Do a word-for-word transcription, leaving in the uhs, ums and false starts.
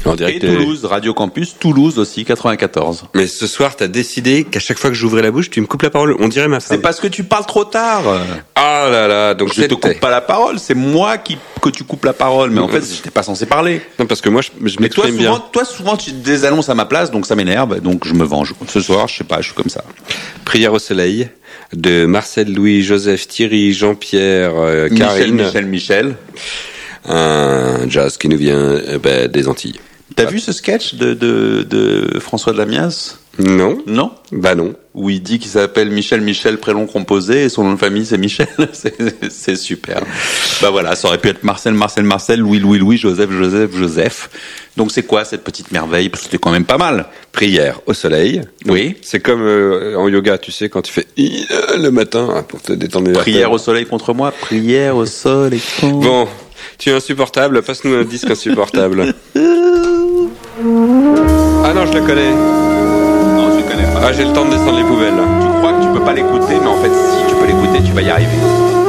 En direct Et Toulouse, Radio Campus Toulouse aussi, quatre-vingt-quatorze. Mais ce soir, t'as décidé qu'à chaque fois que j'ouvrais la bouche, tu me coupes la parole. On dirait ma femme. C'est parce que tu parles trop tard. Ah là là, donc Je te coupe pas la parole, c'est moi qui que tu coupes la parole, mais en fait, j'étais pas censé parler. Non, parce que moi, je, je Mais toi, m'exprime souvent, bien. toi, souvent, tu désannonces à ma place, donc ça m'énerve, donc je me venge. Ce soir, je sais pas, je suis comme ça. Prière au soleil de Marcel, Louis, Joseph, Thierry, Jean-Pierre, euh, Michel, Karine. Michel, Michel. Un jazz qui nous vient euh, bah, des Antilles. T'as vu ce sketch de, de, de François de Lamias? Non. Non? Bah non. Où il dit qu'il s'appelle Michel Michel prénom composé et son nom de famille c'est Michel. c'est, c'est super. Bah voilà, ça aurait pu être Marcel, Marcel, Marcel, Louis, Louis, Louis, Joseph, Joseph, Joseph. Donc c'est quoi cette petite merveille? Parce que c'était quand même pas mal. Prière au soleil. Oui. C'est comme euh, en yoga, tu sais, quand tu fais le matin pour te détendre les Prière artères. au soleil contre moi. Prière au soleil contre... Bon, tu es insupportable, passe-nous un disque insupportable. Ah non, je le connais. Non, je connais pas. Ah, j'ai le temps de descendre les poubelles. Tu crois que tu peux pas l'écouter, mais en fait si tu peux l'écouter, tu vas y arriver.